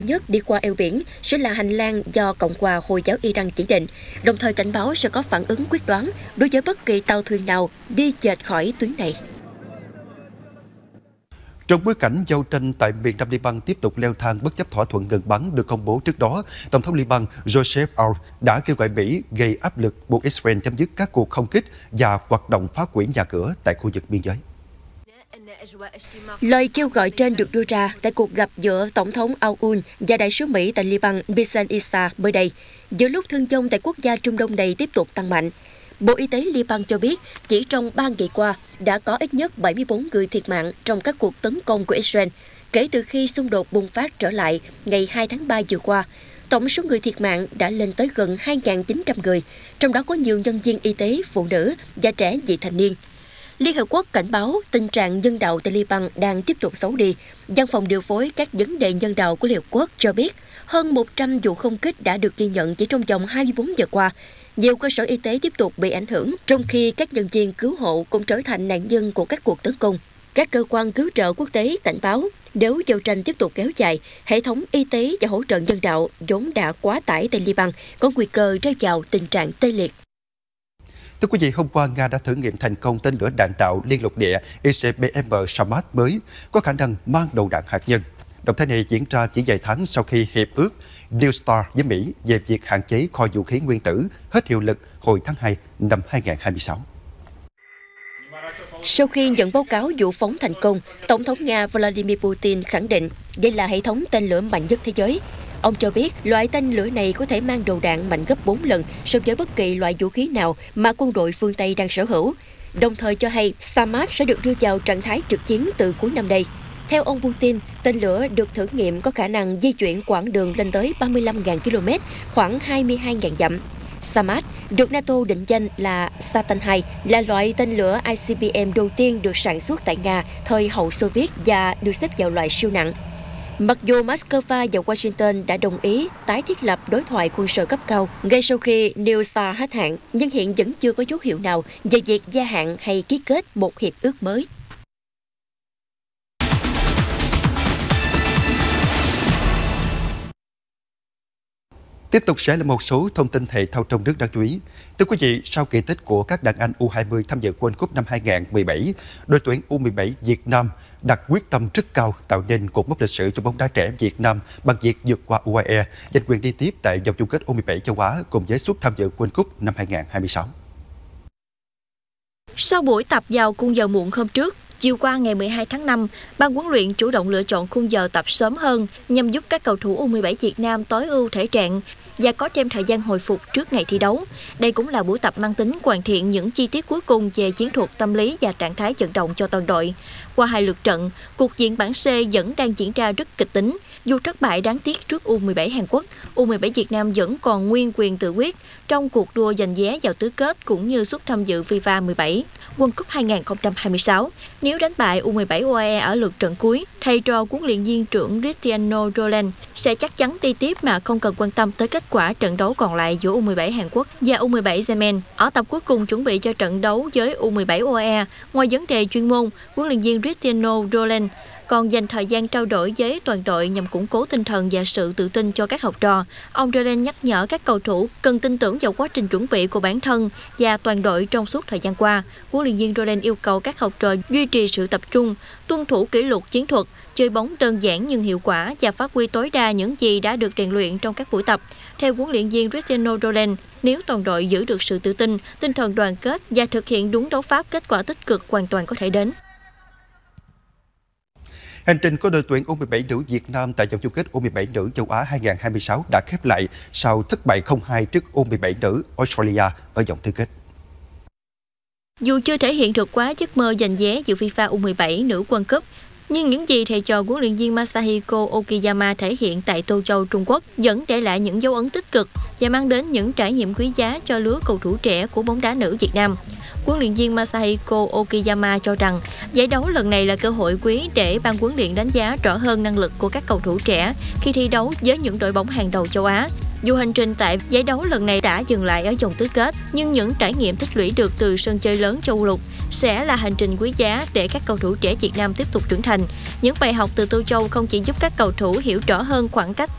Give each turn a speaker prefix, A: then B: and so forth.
A: nhất đi qua eo biển sẽ là hành lang do Cộng hòa Hồi giáo Iran chỉ định, đồng thời cảnh báo sẽ có phản ứng quyết đoán đối với bất kỳ tàu thuyền nào đi chệch khỏi tuyến này.
B: Trong bối cảnh giao tranh tại miền Nam Liban tiếp tục leo thang bất chấp thỏa thuận ngừng bắn được công bố trước đó, Tổng thống Liban Joseph Aoun đã kêu gọi Mỹ gây áp lực buộc Israel chấm dứt các cuộc không kích và hoạt động phá hủy nhà cửa tại khu vực biên giới.
A: Lời kêu gọi trên được đưa ra tại cuộc gặp giữa Tổng thống Aoun và đại sứ Mỹ tại Liban Bisan Issa mới đây, giữa lúc thương vong tại quốc gia Trung Đông này tiếp tục tăng mạnh. Bộ Y tế Liban cho biết chỉ trong 3 ngày qua đã có ít nhất 74 người thiệt mạng trong các cuộc tấn công của Israel kể từ khi xung đột bùng phát trở lại ngày 2 tháng 3 vừa qua. Tổng số người thiệt mạng đã lên tới gần 2.900 người, trong đó có nhiều nhân viên y tế, phụ nữ và trẻ vị thành niên. Liên Hợp Quốc cảnh báo tình trạng nhân đạo tại Liban đang tiếp tục xấu đi. Văn phòng điều phối các vấn đề nhân đạo của Liên Hợp Quốc cho biết hơn 100 vụ không kích đã được ghi nhận chỉ trong vòng 24 giờ qua. Nhiều cơ sở y tế tiếp tục bị ảnh hưởng, trong khi các nhân viên cứu hộ cũng trở thành nạn nhân của các cuộc tấn công. Các cơ quan cứu trợ quốc tế cảnh báo nếu giao tranh tiếp tục kéo dài, hệ thống y tế và hỗ trợ nhân đạo vốn đã quá tải tại Liban có nguy cơ rơi vào tình trạng tê liệt.
B: Thưa quý vị, hôm qua Nga đã thử nghiệm thành công tên lửa đạn đạo liên lục địa ICBM Samad mới có khả năng mang đầu đạn hạt nhân. Động thái này diễn ra chỉ vài tháng sau khi hiệp ước New START với Mỹ về việc hạn chế kho vũ khí nguyên tử hết hiệu lực hồi tháng 2 năm 2026.
A: Sau khi nhận báo cáo vụ phóng thành công, Tổng thống Nga Vladimir Putin khẳng định đây là hệ thống tên lửa mạnh nhất thế giới. Ông cho biết loại tên lửa này có thể mang đầu đạn mạnh gấp 4 lần so với bất kỳ loại vũ khí nào mà quân đội phương Tây đang sở hữu. Đồng thời cho hay Samad sẽ được đưa vào trạng thái trực chiến từ cuối năm nay. Theo ông Putin, tên lửa được thử nghiệm có khả năng di chuyển quãng đường lên tới 35.000 km, khoảng 22.000 dặm. Samad được NATO định danh là Satan II, là loại tên lửa ICBM đầu tiên được sản xuất tại Nga thời hậu Xô Viết và được xếp vào loại siêu nặng. Mặc dù Moscow và Washington đã đồng ý tái thiết lập đối thoại quân sự cấp cao ngay sau khi New START hết hạn, nhưng hiện vẫn chưa có dấu hiệu nào về việc gia hạn hay ký kết một hiệp ước mới.
B: Tiếp tục sẽ là một số thông tin thể thao trong nước đáng chú ý. Thưa quý vị, sau kỳ tích của các đàn anh U20 tham dự World Cup năm 2017, đội tuyển U17 Việt Nam đặt quyết tâm rất cao tạo nên cột mốc lịch sử cho bóng đá trẻ Việt Nam bằng việc vượt qua UAE, giành quyền đi tiếp tại vòng chung kết U17 châu Á cùng với suất tham dự World Cup năm 2026.
C: Sau buổi tập vào khung giờ muộn hôm trước, chiều qua ngày 12 tháng 5, ban huấn luyện chủ động lựa chọn khung giờ tập sớm hơn nhằm giúp các cầu thủ U17 Việt Nam tối ưu thể trạng và có thêm thời gian hồi phục trước ngày thi đấu. Đây cũng là buổi tập mang tính hoàn thiện những chi tiết cuối cùng về chiến thuật, tâm lý và trạng thái vận động cho toàn đội. Qua 2 lượt trận, cuộc diện bảng C vẫn đang diễn ra rất kịch tính. Dù thất bại đáng tiếc trước U17 Hàn Quốc, U17 Việt Nam vẫn còn nguyên quyền tự quyết trong cuộc đua giành vé vào tứ kết cũng như suất tham dự FIFA 17 World Cup 2026. Nếu đánh bại U17 UAE ở lượt trận cuối, thầy trò huấn luyện viên trưởng Cristiano Ronaldo sẽ chắc chắn đi tiếp mà không cần quan tâm tới kết quả trận đấu còn lại giữa U17 Hàn Quốc và U17 Yemen. Ở tập cuối cùng chuẩn bị cho trận đấu với U17 UAE, ngoài vấn đề chuyên môn, huấn luyện viên Cristiano Ronaldo còn dành thời gian trao đổi với toàn đội nhằm củng cố tinh thần và sự tự tin cho các học trò. Ông Ronaldo nhắc nhở các cầu thủ cần tin tưởng vào quá trình chuẩn bị của bản thân và toàn đội trong suốt thời gian qua. Huấn luyện viên Ronaldo yêu cầu các học trò duy trì sự tập trung, tuân thủ kỷ luật chiến thuật, chơi bóng đơn giản nhưng hiệu quả và phát huy tối đa những gì đã được rèn luyện trong các buổi tập. Theo huấn luyện viên Cristiano Ronaldo, nếu toàn đội giữ được sự tự tin, tinh thần đoàn kết và thực hiện đúng đấu pháp, kết quả tích cực hoàn toàn có thể đến.
B: Hành trình của đội tuyển U17 nữ Việt Nam tại vòng chung kết U17 nữ châu Á 2026 đã khép lại sau thất bại 0-2 trước U17 nữ Australia ở vòng tứ kết.
C: Dù chưa thể hiện được quá giấc mơ giành vé dự FIFA U17 nữ World Cup, nhưng những gì thầy trò huấn luyện viên Masahiko Okiyama thể hiện tại Tô Châu, Trung Quốc vẫn để lại những dấu ấn tích cực và mang đến những trải nghiệm quý giá cho lứa cầu thủ trẻ của bóng đá nữ Việt Nam. Huấn luyện viên Masahiko Okiyama cho rằng giải đấu lần này là cơ hội quý để ban huấn luyện đánh giá rõ hơn năng lực của các cầu thủ trẻ khi thi đấu với những đội bóng hàng đầu châu Á. Dù hành trình tại giải đấu lần này đã dừng lại ở vòng tứ kết, nhưng những trải nghiệm tích lũy được từ sân chơi lớn châu lục sẽ là hành trình quý giá để các cầu thủ trẻ Việt Nam tiếp tục trưởng thành. Những bài học từ Tô Châu không chỉ giúp các cầu thủ hiểu rõ hơn khoảng cách